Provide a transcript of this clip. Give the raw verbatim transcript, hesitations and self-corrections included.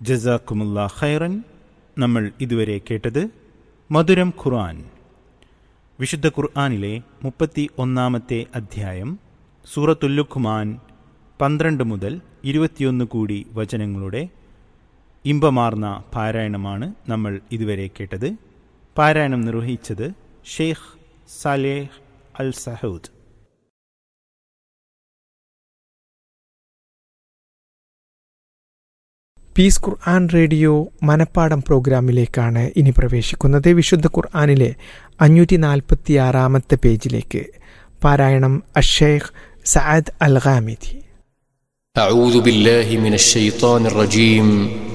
ജസാക്കുമുല്ലാ ഖൈറൻ. നമ്മൾ ഇതുവരെ കേട്ടത് മധുരം ഖുർആൻ. വിശുദ്ധ ഖുർആനിലെ മുപ്പത്തി ഒന്നാമത്തെ അധ്യായം സൂറത്തുൽ ലുഖ്മാൻ പന്ത്രണ്ട് മുതൽ ഇരുപത്തിയൊന്ന് കൂടി വചനങ്ങളുടെ ഇമ്പമാർന്ന പാരായണമാണ് നമ്മൾ ഇതുവരെ കേട്ടത്. പാരായണം നിർവഹിച്ചത് ഷെയ്ഖ് സാലേഹ് അൽ സഹൂദ്. പീസ് ഖുർആൻ റേഡിയോ മനപ്പാടം പ്രോഗ്രാമിലേക്കാണ് ഇനി പ്രവേശിക്കുന്നത്. വിശുദ്ധ ഖുർആനിലെ അഞ്ഞൂറ്റി നാൽപ്പത്തി ആറാമത്തെ പേജിലേക്ക്. പാരായണം അഷേഖ് സഅദ് അൽ ഗാമിദി. أعوذ بالله من الشيطان الرجيم